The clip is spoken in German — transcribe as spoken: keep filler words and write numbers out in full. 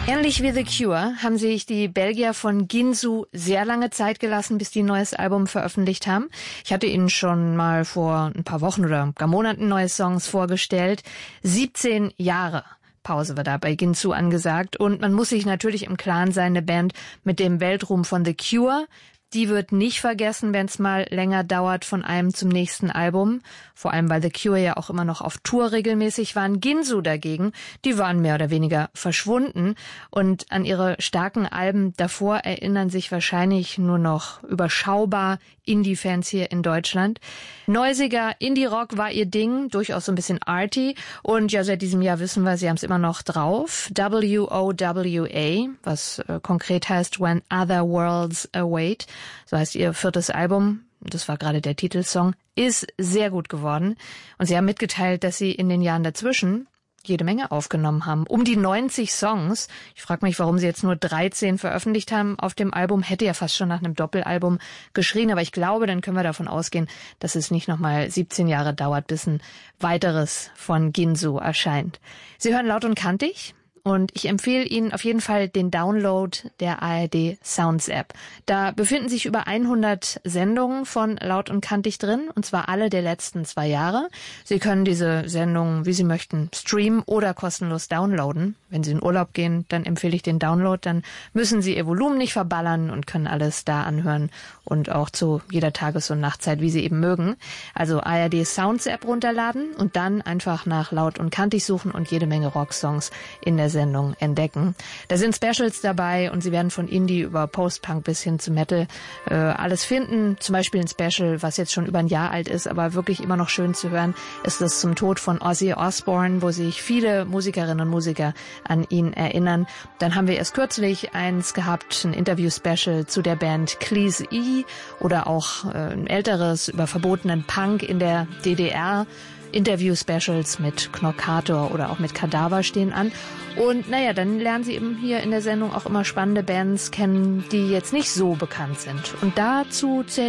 Ähnlich wie The Cure haben sich die Belgier von Ginsu sehr lange Zeit gelassen, bis die ein neues Album veröffentlicht haben. Ich hatte Ihnen schon mal vor ein paar Wochen oder gar Monaten neue Songs vorgestellt. siebzehn Jahre Pause war da bei Ginsu angesagt. Und man muss sich natürlich im Klaren sein, eine Band mit dem Weltruhm von The Cure, die wird nicht vergessen, wenn es mal länger dauert von einem zum nächsten Album. Vor allem, weil The Cure ja auch immer noch auf Tour regelmäßig waren. Ginsu dagegen, die waren mehr oder weniger verschwunden. Und an ihre starken Alben davor erinnern sich wahrscheinlich nur noch überschaubar Indie-Fans hier in Deutschland. Neusiger Indie-Rock war ihr Ding, durchaus so ein bisschen arty. Und ja, seit diesem Jahr wissen wir, sie haben es immer noch drauf. W O W A, was äh, konkret heißt When Other Worlds Await. So heißt ihr viertes Album, das war gerade der Titelsong, ist sehr gut geworden. Und sie haben mitgeteilt, dass sie in den Jahren dazwischen jede Menge aufgenommen haben. Um die neunzig Songs. Ich frage mich, warum sie jetzt nur dreizehn veröffentlicht haben auf dem Album. Hätte ja fast schon nach einem Doppelalbum geschrien. Aber ich glaube, dann können wir davon ausgehen, dass es nicht nochmal siebzehn Jahre dauert, bis ein weiteres von Ginsu erscheint. Sie hören Laut und Kantig. Und ich empfehle Ihnen auf jeden Fall den Download der A R D Sounds App. Da befinden sich über hundert Sendungen von Laut und Kantig drin, und zwar alle der letzten zwei Jahre. Sie können diese Sendungen, wie Sie möchten, streamen oder kostenlos downloaden. Wenn Sie in Urlaub gehen, dann empfehle ich den Download. Dann müssen Sie Ihr Volumen nicht verballern und können alles da anhören und auch zu jeder Tages- und Nachtzeit, wie Sie eben mögen. Also A R D Sounds App runterladen und dann einfach nach Laut und Kantig suchen und jede Menge Rocksongs in der Sendung entdecken. Da sind Specials dabei und Sie werden von Indie über Post-Punk bis hin zu Metal äh, alles finden. Zum Beispiel ein Special, was jetzt schon über ein Jahr alt ist, aber wirklich immer noch schön zu hören, ist das zum Tod von Ozzy Osbourne, wo sich viele Musikerinnen und Musiker an ihn erinnern. Dann haben wir erst kürzlich eins gehabt, ein Interview-Special zu der Band Cleese E oder auch äh, ein älteres über verbotenen Punk in der D D R. Interview-Specials mit Knockator oder auch mit Kadaver stehen an. Und naja, dann lernen Sie eben hier in der Sendung auch immer spannende Bands kennen, die jetzt nicht so bekannt sind. Und dazu zählt